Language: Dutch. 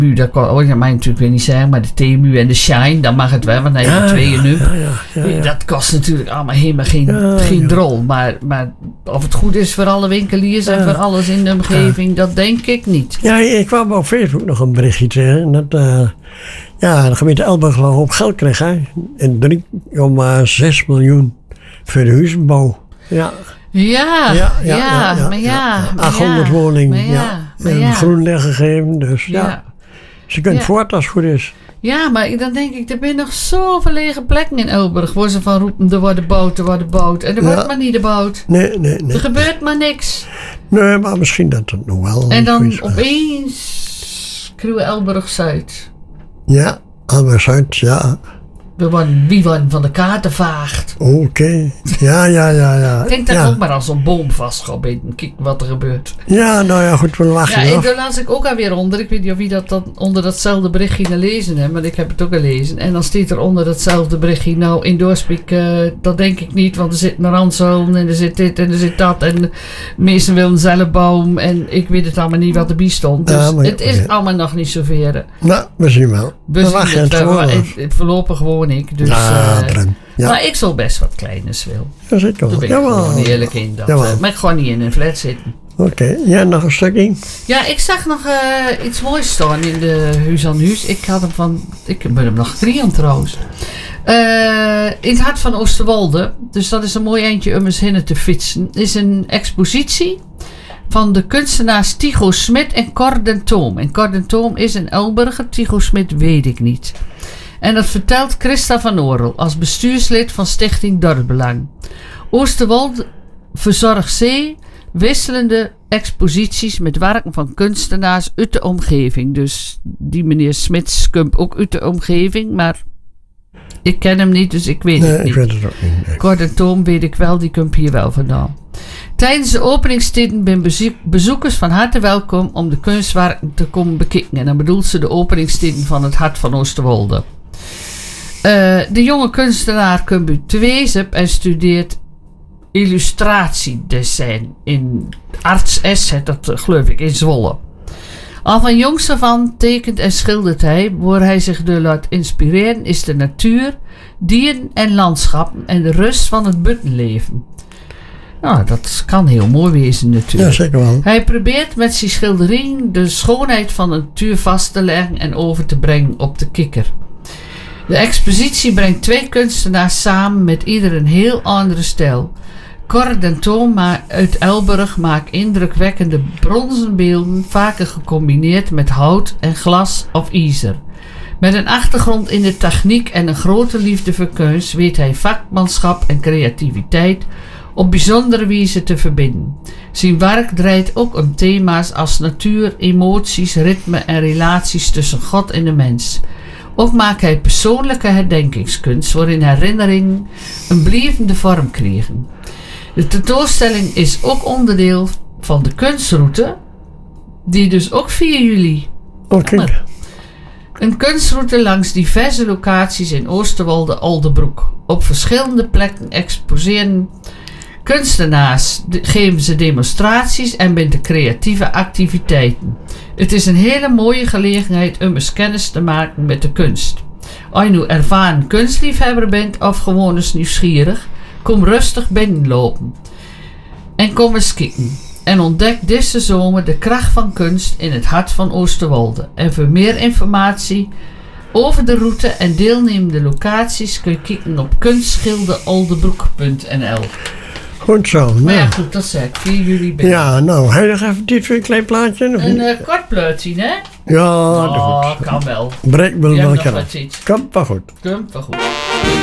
Dat kan ja, mij natuurlijk weer niet zeggen, maar de Temu en de Shine, dan mag het wel, want hij heeft tweeën nu. Ja. Dat kost natuurlijk allemaal helemaal geen drol. Maar of het goed is voor alle winkeliers en voor alles in de omgeving, dat denk ik niet. Ja, ik kwam op Facebook nog een berichtje tegen dat de gemeente Elburg wel op geld kreeg. Hè? En 3,6 miljoen voor de huizenbouw. Ja. Maar 800 woningen. En groenleg gegeven, dus ze kunnen voort als het goed is. Ja, maar dan denk ik, er zijn nog zoveel lege plekken in Elburg waar ze van roepen, er wordt bouwd. En er wordt maar niet gebouwd. Nee. Er gebeurt maar niks. Nee, maar misschien dat het nog wel. En dan opeens Kruwe Elburg-Zuid. Ja, Elburg-Zuid, ja. Wie worden van de kaarten vaagt. Oké. Ja. Ik denk dat ook maar als zo'n boom vast gaat beten. Kijk wat er gebeurt. Ja, nou ja, goed, we lachen. Ja, daar las ik ook alweer onder. Ik weet niet of wie dat dan onder datzelfde berichtje gelezen heeft, maar ik heb het ook gelezen. En dan staat er onder datzelfde berichtje, nou in Doorspeek, dat denk ik niet, want er zit een randzolen en er zit dit en er zit dat. En de meesten willen zelf boom en ik weet het allemaal niet wat erbij stond. Dus het is allemaal nog niet zover. Nou, we zien wel. We zien het voorlopig gewoon ik. Dus, ja. Maar ik zal best wat kleiners willen. Dat is het wel. Daar ben ik gewoon eerlijk in. Maar ik ga niet in een flat zitten. Oké, ja, nog een stukje? Ja, ik zag nog iets moois staan in de Huis aan Huis. Ik ben hem nog 3 aan trouwens. In het hart van Oosterwolde, dus dat is een mooi eindje om eens heen te fietsen, is een expositie van de kunstenaars Tycho Smit en Cor den Toom. En Cor den Toom is een Elburger, Tycho Smit weet ik niet. En dat vertelt Christa van Oorl als bestuurslid van Stichting Dorpsbelang. Oosterwolde verzorgt wisselende exposities met werken van kunstenaars uit de omgeving. Dus die meneer Smits komt ook uit de omgeving, maar ik ken hem niet, dus ik weet het niet. Ik weet het ook niet. Nee. Cor den Toom weet ik wel, die komt hier wel vandaan. Tijdens de openingstijden zijn bezoekers van harte welkom om de kunstwerken te komen bekijken. En dan bedoelt ze de openingstijden van het hart van Oosterwolde. De jonge kunstenaar komt uit Tweezep en studeert illustratiedesign in Arts S, dat geloof ik, in Zwolle. Al van jongs af aan tekent en schildert hij, waar hij zich door laat inspireren, is de natuur, dieren en landschappen en de rust van het buitenleven. Nou, dat kan heel mooi wezen natuurlijk. Ja, zeker wel. Hij probeert met zijn schildering de schoonheid van de natuur vast te leggen en over te brengen op de kikker. De expositie brengt 2 kunstenaars samen met ieder een heel andere stijl. Cor den Toom uit Elburg maakt indrukwekkende bronzen beelden, vaker gecombineerd met hout en glas of ijzer. Met een achtergrond in de techniek en een grote liefde voor kunst weet hij vakmanschap en creativiteit op bijzondere wijze te verbinden. Zijn werk draait ook om thema's als natuur, emoties, ritme en relaties tussen God en de mens. Ook maakt hij persoonlijke herdenkingskunst waarin herinneringen een blijvende vorm krijgen. De tentoonstelling is ook onderdeel van de kunstroute, die dus ook 4 juli. Oké. Een kunstroute langs diverse locaties in Oosterwolde-Oldebroek. Op verschillende plekken exposeren kunstenaars, geven ze demonstraties en binnen creatieve activiteiten. Het is een hele mooie gelegenheid om eens kennis te maken met de kunst. Als je nu ervaren kunstliefhebber bent of gewoon eens nieuwsgierig, kom rustig binnenlopen en kom eens kijken. En ontdek deze zomer de kracht van kunst in het hart van Oosterwolde. En voor meer informatie over de route en deelnemende locaties kun je kijken op kunstschilderoldebroek.nl. Goed zo. Maar ja, goed, dat zei ik. 4 juli ben. Ja, nou, heb je nog even dit voor een klein plaatje? Een kort plaatje, hè? Ja, dat goed. Kan wel. Breek wel wel kan. Komt wel goed. Komt wel goed.